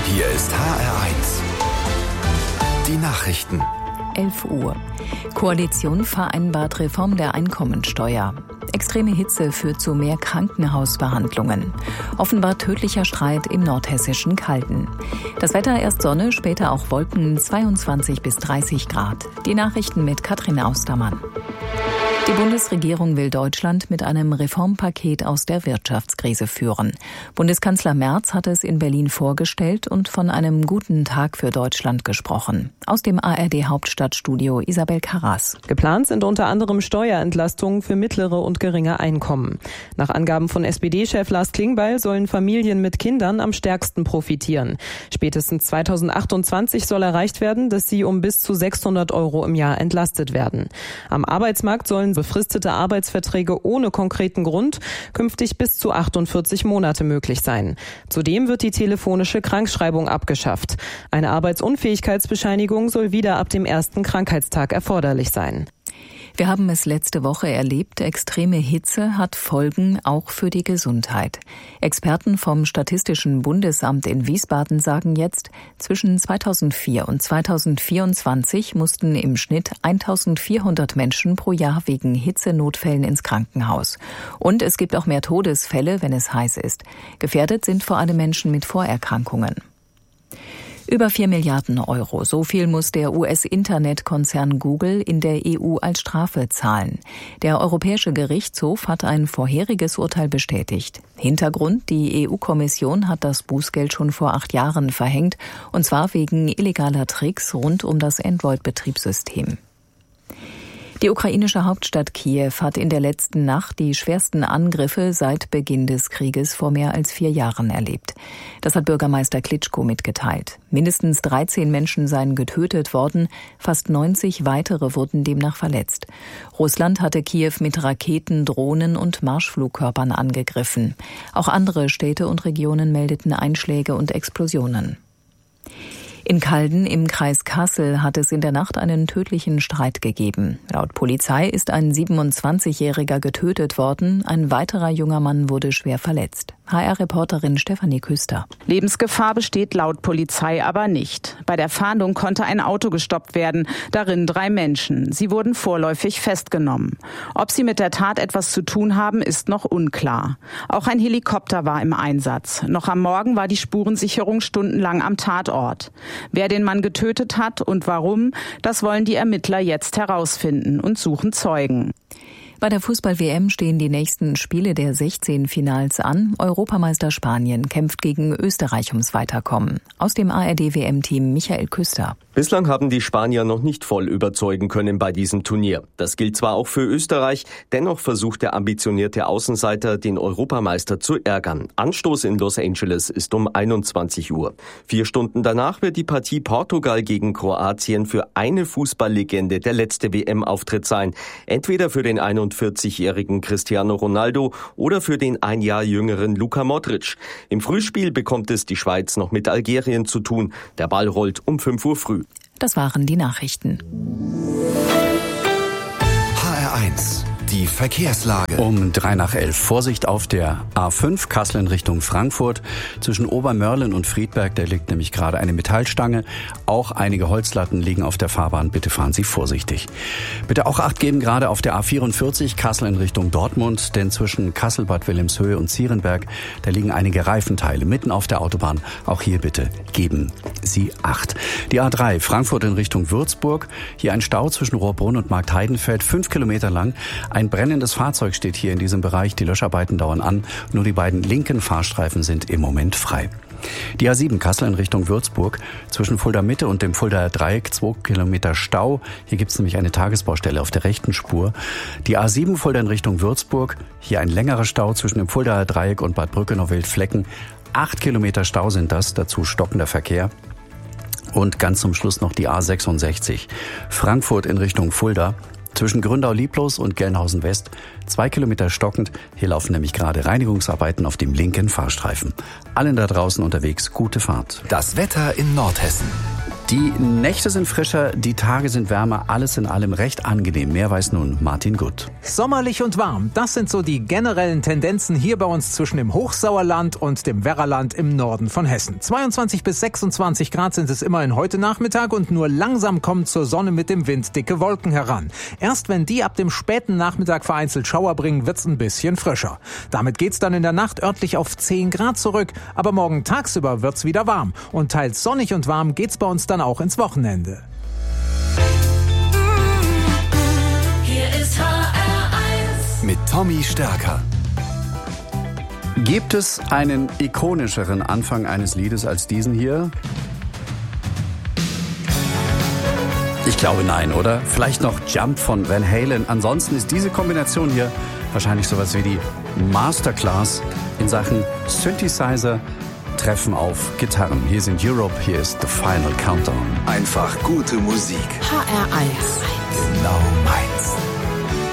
Hier ist HR1. Die Nachrichten. 11 Uhr. Koalition vereinbart Reform der Einkommensteuer. Extreme Hitze führt zu mehr Krankenhausbehandlungen. Offenbar tödlicher Streit im nordhessischen Calden. Das Wetter erst Sonne, später auch Wolken, 22 bis 30 Grad. Die Nachrichten mit Katrin Austermann. Die Bundesregierung will Deutschland mit einem Reformpaket aus der Wirtschaftskrise führen. Bundeskanzler Merz hat es in Berlin vorgestellt und von einem guten Tag für Deutschland gesprochen. Aus dem ARD-Hauptstadtstudio Isabel Karras. Geplant sind unter anderem Steuerentlastungen für mittlere und geringe Einkommen. Nach Angaben von SPD-Chef Lars Klingbeil sollen Familien mit Kindern am stärksten profitieren. Spätestens 2028 soll erreicht werden, dass sie um bis zu 600 € im Jahr entlastet werden. Am Arbeitsmarkt sollen befristete Arbeitsverträge ohne konkreten Grund künftig bis zu 48 Monate möglich sein. Zudem wird die telefonische Krankschreibung abgeschafft. Eine Arbeitsunfähigkeitsbescheinigung soll wieder ab dem ersten Krankheitstag erforderlich sein. Wir haben es letzte Woche erlebt, extreme Hitze hat Folgen auch für die Gesundheit. Experten vom Statistischen Bundesamt in Wiesbaden sagen jetzt, zwischen 2004 und 2024 mussten im Schnitt 1400 Menschen pro Jahr wegen Hitzenotfällen ins Krankenhaus. Und es gibt auch mehr Todesfälle, wenn es heiß ist. Gefährdet sind vor allem Menschen mit Vorerkrankungen. Über 4 Milliarden €. So viel muss der US-Internetkonzern Google in der EU als Strafe zahlen. Der Europäische Gerichtshof hat ein vorheriges Urteil bestätigt. Hintergrund: Die EU-Kommission hat das Bußgeld schon vor 8 Jahren verhängt, und zwar wegen illegaler Tricks rund um das Android-Betriebssystem. Die ukrainische Hauptstadt Kiew hat in der letzten Nacht die schwersten Angriffe seit Beginn des Krieges vor mehr als 4 Jahren erlebt. Das hat Bürgermeister Klitschko mitgeteilt. Mindestens 13 Menschen seien getötet worden, fast 90 weitere wurden demnach verletzt. Russland hatte Kiew mit Raketen, Drohnen und Marschflugkörpern angegriffen. Auch andere Städte und Regionen meldeten Einschläge und Explosionen. In Calden im Kreis Kassel hat es in der Nacht einen tödlichen Streit gegeben. Laut Polizei ist ein 27-Jähriger getötet worden, ein weiterer junger Mann wurde schwer verletzt. HR-Reporterin Stefanie Küster. Lebensgefahr besteht laut Polizei aber nicht. Bei der Fahndung konnte ein Auto gestoppt werden, darin 3 Menschen. Sie wurden vorläufig festgenommen. Ob sie mit der Tat etwas zu tun haben, ist noch unklar. Auch ein Helikopter war im Einsatz. Noch am Morgen war die Spurensicherung stundenlang am Tatort. Wer den Mann getötet hat und warum, das wollen die Ermittler jetzt herausfinden und suchen Zeugen. Bei der Fußball-WM stehen die nächsten Spiele der 16 Finals an. Europameister Spanien kämpft gegen Österreich ums Weiterkommen. Aus dem ARD-WM-Team Michael Küster. Bislang haben die Spanier noch nicht voll überzeugen können bei diesem Turnier. Das gilt zwar auch für Österreich, dennoch versucht der ambitionierte Außenseiter, den Europameister zu ärgern. Anstoß in Los Angeles ist um 21 Uhr. 4 Stunden danach wird die Partie Portugal gegen Kroatien für eine Fußballlegende der letzte WM-Auftritt sein. Entweder für den 41-jährigen Cristiano Ronaldo oder für den 1 Jahr jüngeren Luka Modric. Im Frühspiel bekommt es die Schweiz noch mit Algerien zu tun. Der Ball rollt um 5 Uhr früh. Das waren die Nachrichten. HR1, die Verkehrslage. Um 11:03. Vorsicht auf der A5 Kassel in Richtung Frankfurt. Zwischen Obermörlen und Friedberg, da liegt nämlich gerade eine Metallstange. Auch einige Holzlatten liegen auf der Fahrbahn. Bitte fahren Sie vorsichtig. Bitte auch Acht geben, gerade auf der A44 Kassel in Richtung Dortmund. Denn zwischen Kassel, Bad Wilhelmshöhe und Zierenberg, da liegen einige Reifenteile mitten auf der Autobahn. Auch hier bitte geben Sie Acht. Die A3 Frankfurt in Richtung Würzburg. Hier ein Stau zwischen Rohrbrunn und Marktheidenfeld, 5 Kilometer lang. Ein brennendes Fahrzeug steht hier in diesem Bereich. Die Löscharbeiten dauern an. Nur die beiden linken Fahrstreifen sind im Moment frei. Die A7 Kassel in Richtung Würzburg. Zwischen Fulda Mitte und dem Fuldaer Dreieck 2 Kilometer Stau. Hier gibt es nämlich eine Tagesbaustelle auf der rechten Spur. Die A7 Fulda in Richtung Würzburg. Hier ein längerer Stau zwischen dem Fuldaer Dreieck und Bad Brückenow-Wildflecken. 8 Kilometer Stau sind das. Dazu stockender Verkehr. Und ganz zum Schluss noch die A66 Frankfurt in Richtung Fulda. Zwischen Gründau-Lieblos und Gelnhausen-West 2 Kilometer stockend. Hier laufen nämlich gerade Reinigungsarbeiten auf dem linken Fahrstreifen. Allen da draußen unterwegs gute Fahrt. Das Wetter in Nordhessen. Die Nächte sind frischer, die Tage sind wärmer, alles in allem recht angenehm. Mehr weiß nun Martin Gutt. Sommerlich und warm, das sind so die generellen Tendenzen hier bei uns zwischen dem Hochsauerland und dem Werraland im Norden von Hessen. 22 bis 26 Grad sind es immerhin heute Nachmittag und nur langsam kommen zur Sonne mit dem Wind dicke Wolken heran. Erst wenn die ab dem späten Nachmittag vereinzelt Schauer bringen, wird's ein bisschen frischer. Damit geht's dann in der Nacht örtlich auf 10 Grad zurück, aber morgen tagsüber wird's wieder warm. Und teils sonnig und warm geht's bei uns dann auch ins Wochenende. Hier ist HR1 mit Tommy Stärker. Gibt es einen ikonischeren Anfang eines Liedes als diesen hier? Ich glaube nein, oder? Vielleicht noch Jump von Van Halen. Ansonsten ist diese Kombination hier wahrscheinlich sowas wie die Masterclass in Sachen Synthesizer, Treffen auf Gitarren. Hier sind Europe, hier ist The Final Countdown. Einfach gute Musik. HR1. Genau meins.